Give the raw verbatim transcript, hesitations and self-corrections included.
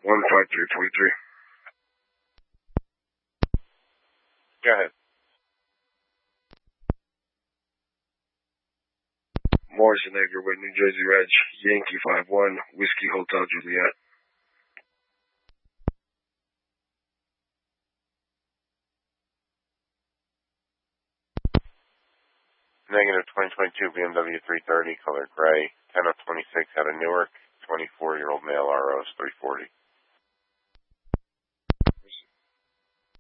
one five three two three. Go ahead. Morrison Edgar with New Jersey Reg, Yankee five one, Whiskey Hotel Juliet. Negative twenty twenty-two B M W three thirty, color gray, ten of twenty-six out of Newark, twenty-four-year-old male R O S three forty.